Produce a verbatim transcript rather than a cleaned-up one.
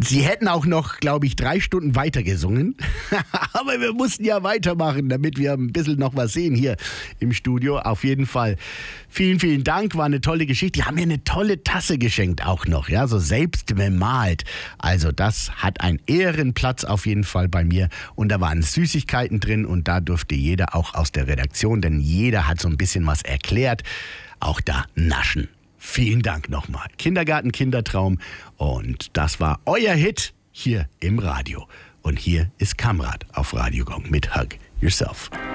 Sie hätten auch noch, glaube ich, drei Stunden weiter gesungen. Aber wir mussten ja weitermachen, damit wir ein bisschen noch was sehen hier im Studio. Auf jeden Fall vielen, vielen Dank. War eine tolle Geschichte. Die haben mir eine tolle Tasse geschenkt auch noch. Ja, so selbst bemalt. Also das hat einen Ehrenplatz auf jeden Fall bei mir. Und da waren Süßigkeiten drin und da durfte jeder auch aus der Redaktion, denn jeder hat so ein bisschen was erklärt, auch da naschen. Vielen Dank nochmal. Kindergarten Kindertraum. Und das war euer Hit hier im Radio. Und hier ist Kamrat auf Radio Gong mit Hug Yourself.